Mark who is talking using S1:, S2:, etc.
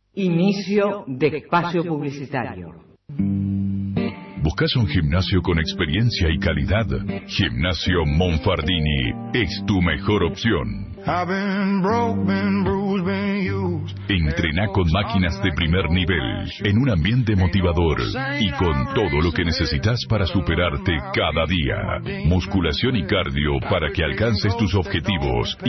S1: Inicio de espacio publicitario.
S2: ¿Buscas un gimnasio con experiencia y calidad? Gimnasio Monfardini es tu mejor opción. Entrená con máquinas de primer nivel, en un ambiente motivador y con todo lo que necesitas para superarte cada día. Musculación y cardio para que alcances tus objetivos